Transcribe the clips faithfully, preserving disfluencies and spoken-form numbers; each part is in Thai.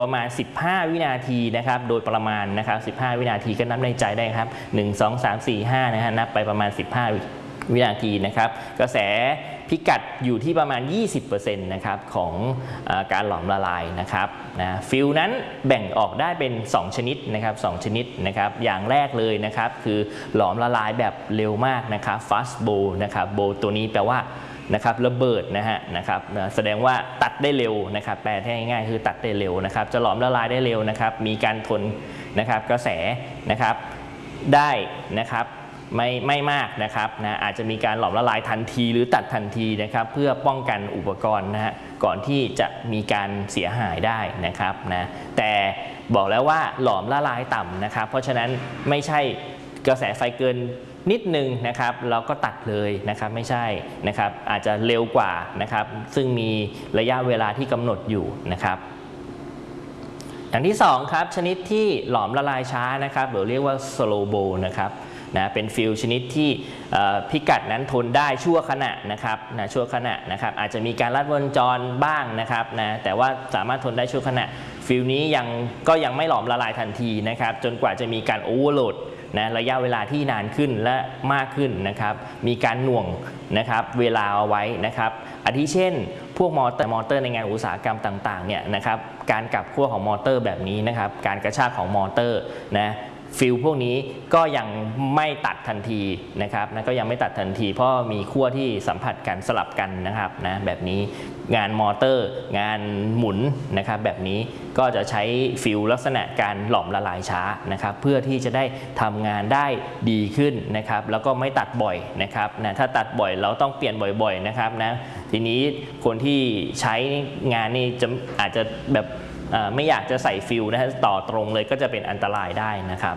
ประมาณสิบห้าวินาทีนะครับโดยประมาณนะครับสิบห้าวินาทีก็นับในใจได้ครับหนึ่ง สอง สาม สี่ ห้านะฮะนับไปประมาณสิบห้าวินาทีนะครับกระแสพิกัดอยู่ที่ประมาณ ยี่สิบเปอร์เซ็นต์ นะครับของอาการหลอมละลายนะครับนะฟิลนั้นแบ่งออกได้เป็นสองชนิดนะครับสองชนิดนะครับอย่างแรกเลยนะครับคือหลอมละลายแบบเร็วมากนะครับ fast bowl นะครับ bowl ตัวนี้แปลว่านะครับระเบิดนะฮะนะครับแสดงว่าตัดได้เร็วนะครับแปลให้ง่ายๆคือตัดได้เร็วนะครับจะหลอมละลายได้เร็วนะครับมีการทนนะครับกระแสนะครับได้นะครับไม่ไม่มากนะครับนะอาจจะมีการหลอมละลายทันทีหรือตัดทันทีนะครับเพื่อป้องกันอุปกรณ์นะฮะก่อนที่จะมีการเสียหายได้นะครับนะแต่บอกแล้วว่าหลอมละลายต่ำนะครับเพราะฉะนั้นไม่ใช่กระแสไฟเกินนิดนึงนะครับเราก็ตัดเลยนะครับไม่ใช่นะครับอาจจะเร็วกว่านะครับซึ่งมีระยะเวลาที่กำหนดอยู่นะครับอย่างที่สองครับชนิดที่หลอมละลายช้านะครับหรือเรียกว่า slow bowl นะครับนะเป็นฟิลชนิดที่พิกัดนั้นทนได้ชั่วขณะนะครับนะชั่วขณะนะครับอาจจะมีการลัดวงจรบ้างนะครับนะแต่ว่าสามารถทนได้ชั่วขณะฟิลนี้ยังก็ยังไม่หลอมละลายทันทีนะครับจนกว่าจะมีการโอเวอร์โหลดนะระยะเวลาที่นานขึ้นและมากขึ้นนะครับมีการหน่วงนะครับเวลาเอาไว้นะครับอาทิเช่นพวกมอเตอร์มอเตอร์ในงานอุตสาหกรรมต่างๆเนี่ยนะครับการกลับขั้วของมอเตอร์แบบนี้นะครับการกระชากของมอเตอร์นะฟิลพวกนี้ก็ยังไม่ตัดทันทีนะครับนะก็ยังไม่ตัดทันทีเพราะมีขั้วที่สัมผัสกันสลับกันนะครับนะแบบนี้งานมอเตอร์งานหมุนนะครับแบบนี้ก็จะใช้ฟิลลักษณะการหลอมละลายช้านะครับเพื่อที่จะได้ทำงานได้ดีขึ้นนะครับแล้วก็ไม่ตัดบ่อยนะครับนะถ้าตัดบ่อยเราต้องเปลี่ยนบ่อยๆนะครับนะทีนี้คนที่ใช้งานนี่จะอาจจะแบบไม่อยากจะใส่ฟิลนะฮะต่อตรงเลยก็จะเป็นอันตรายได้นะครับ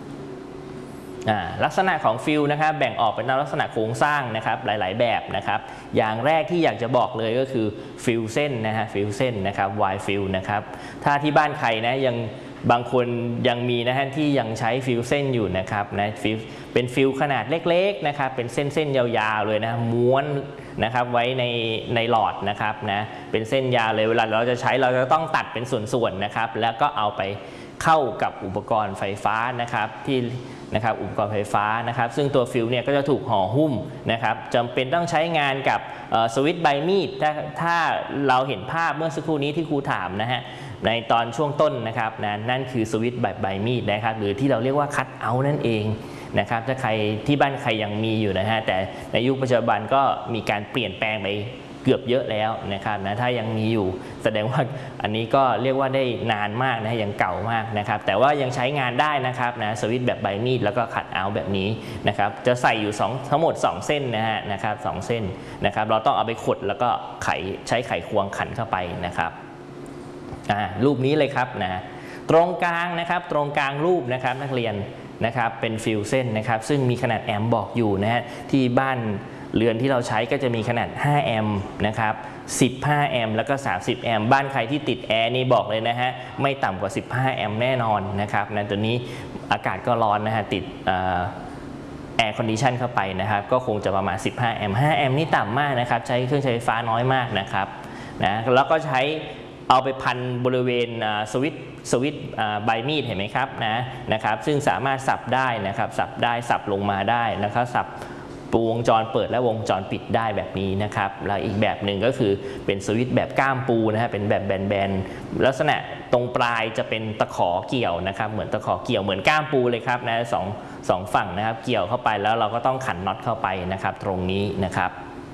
ลักษณะของฟิลนะครับแบ่งออกเป็นลักษณะโครงสร้างนะครับหลายๆแบบนะครับอย่างแรกที่อยากจะบอกเลยก็คือฟิลเส้นนะฮะฟิลเส้นนะครับ Y ฟิลนะครับถ้าที่บ้านใครนะยังบางคนยังมีนะฮะที่ยังใช้ฟิลเส้นอยู่นะครับนะฟิลเป็นฟิลขนาดเล็กๆนะครับเป็นเส้นๆยาวๆเลยนะม้วนนะครับไว้ในในหลอดนะครับนะเป็นเส้นยาวเลยเวลาเราจะใช้เราจะต้องตัดเป็นส่วนๆนะครับแล้วก็เอาไปเข้ากับอุปกรณ์ไฟฟ้านะครับที่นะครับอุปกรณ์ไฟฟ้านะครับซึ่งตัวฟิลเนี่ยก็จะถูกห่อหุ้มนะครับจำเป็นต้องใช้งานกับสวิตช์ใบมีดถ้าถ้าเราเห็นภาพเมื่อสักครู่นี้ที่ครูถามนะฮะในตอนช่วงต้นนะครับนะนั่นคือสวิตช์แบบใบมีดนะครับหรือที่เราเรียกว่าคัตเอาท์นั่นเองนะครับถ้าใครที่บ้านใครยังมีอยู่นะฮะแต่ในยุคปัจจุบันก็มีการเปลี่ยนแปลงไปเกือบเยอะแล้วนะครับนะถ้ายังมีอยู่แสดงว่าอันนี้ก็เรียกว่าได้นานมากนะยังเก่ามากนะครับแต่ว่ายังใช้งานได้นะครับนะสวิตช์แบบใบมีดแล้วก็คัตเอาท์แบบนี้นะครับจะใส่อยู่สองทั้งหมดสองเส้นนะฮะนะครับสองเส้นนะครับเราต้องเอาไปขดแล้วก็ไขใช้ไขควงขันเข้าไปนะครับอ่ารูปนี้เลยครับนะตรงกลางนะครับตรงกลางรูปนะครับนักเรียนนะครับเป็นฟิลเส้นนะครับซึ่งมีขนาดแอมป์บอกอยู่นะฮะที่บ้านเรือนที่เราใช้ก็จะมีขนาดห้าแอมป์นะครับสิบห้าแอมป์แล้วก็สามสิบแอมป์บ้านใครที่ติดแอร์นี่บอกเลยนะฮะไม่ต่ำกว่าสิบห้าแอมป์แน่นอนนะครับนะตัวนี้อากาศก็ร้อนนะฮะติดแอร์คอนดิชันเข้าไปนะครับก็คงจะประมาณสิบห้าแอมป์ห้าแอมป์นี่ต่ำมากนะครับใช้เครื่องใช้ไฟฟ้าน้อยมากนะครับนะแล้วก็ใช้เอาไปพันบริเวณสวิตช์สวิตช์ใบมีดเห็นไหมครับนะนะครับซึ่งสามารถสับได้นะครับสับได้สับลงมาได้นะครับสับวงจรเปิดและวงจรปิดได้แบบนี้นะครับแล้วอีกแบบหนึ่งก็คือเป็นสวิตช์แบบก้ามปูนะฮะเป็นแบบแบนๆลักษณะตรงปลายจะเป็นตะขอเกี่ยวนะครับเหมือนตะขอเกี่ยวเหมือนก้ามปูเลยครับนะสองสองฝั่งนะครับเกี่ยวเข้าไปแล้วเราก็ต้องขันน็อตเข้าไปนะครับตรงนี้นะครับ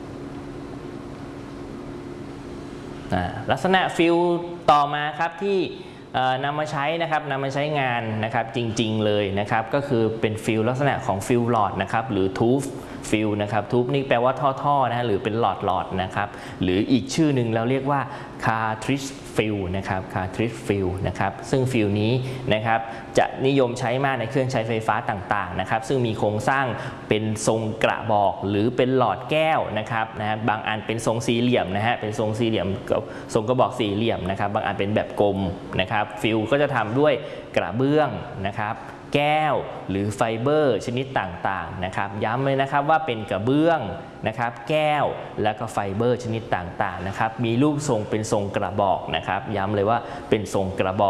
ลักษณะฟิลต่อมาครับที่นำมาใช้นะครับนำมาใช้งานนะครับจริงๆเลยนะครับก็คือเป็นฟิลลักษณะของฟิลหลอดนะครับหรือทูฟฟิลนะครับทูบนี่แปลว่าท่อๆนะหรือเป็นหลอดๆนะครับหรืออีกชื่อหนึ่งเราเรียกว่า cartridge fill นะครับ cartridge fill นะครับซึ่งฟิลนี้นะครับจะนิยมใช้มากในเครื่องใช้ไฟฟ้าต่างๆนะครับซึ่งมีโครงสร้างเป็นทรงกระบอกหรือเป็นหลอดแก้วนะครับนะบางอันเป็นทรงสี่เหลี่ยมนะฮะเป็นทรงสี่เหลี่ยมทรงกระบอกสี่เหลี่ยมนะครับบางอันเป็นแบบกลมนะครับฟิลก็จะทำด้วยกระเบื้องนะครับแก้วหรือไฟเบอร์ชนิดต่างๆนะครับย้ำเลยนะครับว่าเป็นกระเบื้องนะครับแก้วและก็ไฟเบอร์ชนิดต่างๆนะครับมีรูปทรงเป็นทรงกระบอกนะครับย้ำเลยว่าเป็นทรงกระบอก